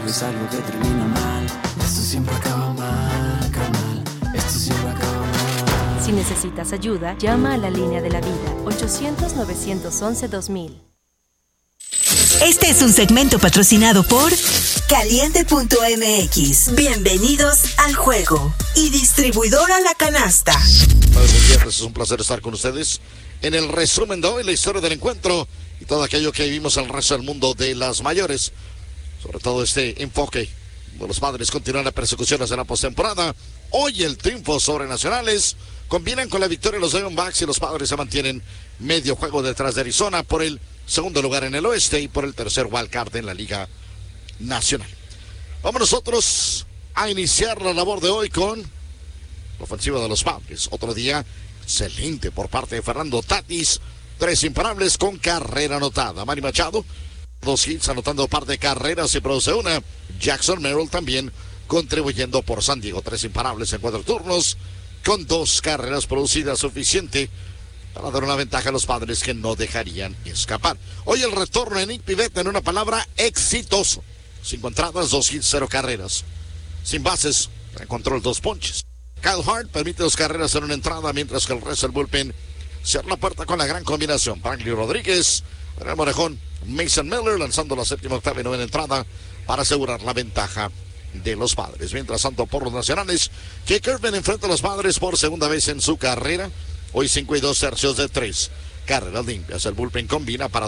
Es algo que termina mal. Esto siempre acaba mal, carnal. Esto siempre acaba mal. Si necesitas ayuda, llama a la línea de la vida. 800-911-2000. Este es un segmento patrocinado por Caliente.mx. Bienvenidos al juego. Y distribuidora La Canasta. Buenos días, es un placer estar con ustedes en el resumen de hoy, la historia del encuentro y todo aquello que vivimos en el resto del mundo de las mayores. Sobre todo este enfoque de los Padres continúan las persecuciones de la postemporada. Hoy el triunfo sobre Nacionales combinan con la victoria de los Diamondbacks y los Padres se mantienen medio juego detrás de Arizona por el segundo lugar en el oeste y por el tercer wildcard en la Liga Nacional. Vamos nosotros a iniciar la labor de hoy con la ofensiva de los Padres. Otro día excelente por parte de Fernando Tatis. 3 imparables con carrera anotada. Manny Machado, 2 hits anotando par de carreras y produce una. Jackson Merrill también contribuyendo por San Diego. 3 imparables en 4 turnos con 2 carreras producidas, suficiente para dar una ventaja a los Padres que no dejarían escapar. Hoy el retorno de Nick Pivetta, en una palabra, exitoso. 5 entradas, 2 hits, 0 carreras. Sin bases, encontró 2 ponches. Kyle Hart permite 2 carreras en una entrada, mientras que el resto del bullpen cierra la puerta con la gran combinación. Franklin Rodríguez, en el orejón, Mason Miller lanzando la 7ª, 8ª y 9ª entrada para asegurar la ventaja de los Padres. Mientras tanto, por los Nacionales, Jake Irvin enfrenta a los Padres por segunda vez en su carrera. Hoy 5 2/3 de 3 carreras limpias. El bullpen combina para